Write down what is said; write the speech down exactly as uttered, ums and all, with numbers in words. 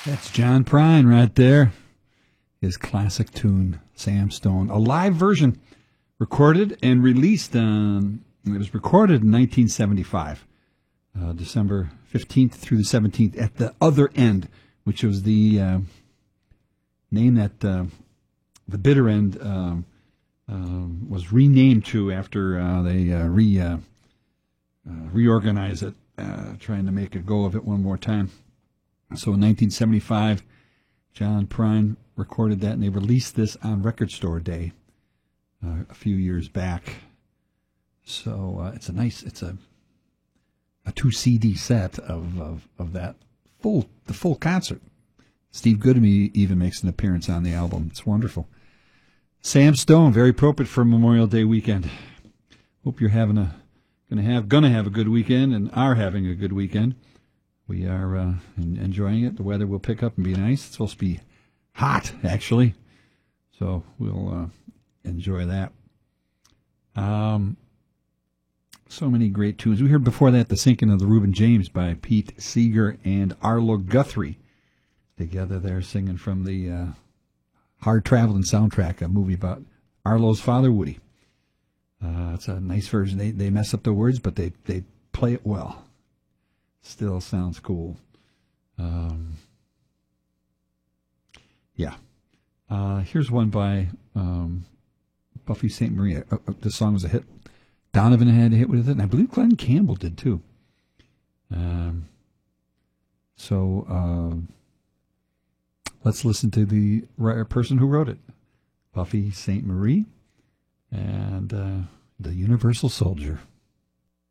That's John Prine right there. His classic tune, Sam Stone. A live version recorded and released on, it was recorded in nineteen seventy-five, uh, December fifteenth through the seventeenth at the Other End, which was the uh, name that uh, the Bitter End um, uh, was renamed to after uh, they uh, re, uh, uh, reorganized it, uh, trying to make a go of it one more time. So in nineteen seventy-five, John Prine recorded that, and they released this on Record Store Day uh, a few years back. So uh, it's a nice, it's a a two C D set of, of, of that full the full concert. Steve Goodemy even makes an appearance on the album. It's wonderful. Sam Stone, very appropriate for Memorial Day weekend. Hope you're having a gonna have gonna have a good weekend and are having a good weekend. We are uh, enjoying it. The weather will pick up and be nice. It's supposed to be hot, actually. So we'll uh, enjoy that. Um, so many great tunes. We heard before that The Sinking of the Reuben James by Pete Seeger and Arlo Guthrie. Together there singing from the uh, Hard Traveling soundtrack, a movie about Arlo's father, Woody. Uh, it's a nice version. They they mess up the words, but they, they play it well. Still sounds cool. Um, yeah. Uh, here's one by um, Buffy Sainte Marie. Uh, uh, the song was a hit. Donovan had a hit with it, and I believe Glenn Campbell did too. Um, so uh, let's listen to the person who wrote it, Buffy Sainte Marie, and uh, the Universal Soldier.